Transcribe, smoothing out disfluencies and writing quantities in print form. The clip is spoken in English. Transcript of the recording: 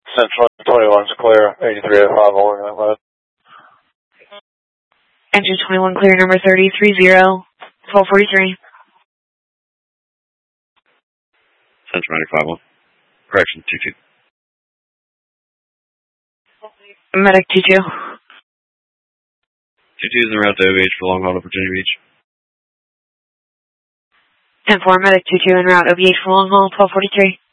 Central 21's clear, 8385 over that road. Engine 21 clear, number 3030, 1243. Central 951. Correction, 22. Medic 22. 22 is en route to OVH for long haul to Virginia Beach. 10-4, Medic 22 en route, OVH for long haul, 1243.